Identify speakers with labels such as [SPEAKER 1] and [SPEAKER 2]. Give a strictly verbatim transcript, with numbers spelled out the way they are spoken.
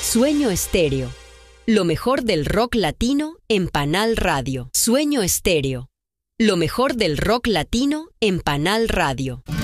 [SPEAKER 1] Sueño Estéreo. Lo mejor del rock latino en Panal Radio. Sueño Estéreo. Lo mejor del rock latino en Panal Radio.